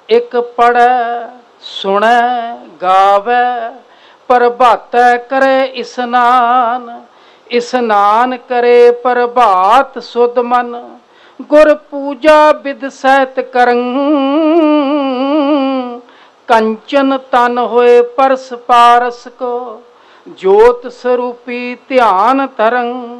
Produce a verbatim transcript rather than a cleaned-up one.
एक पढ़ै सुनै गावै, प्रभातै करे स्नान। स्नान करे प्रभात सुध मन, गुर पूजा विद सहित करं। कंचन तन होए परस पारस को, जोत स्वरूपी ध्यान तरंग।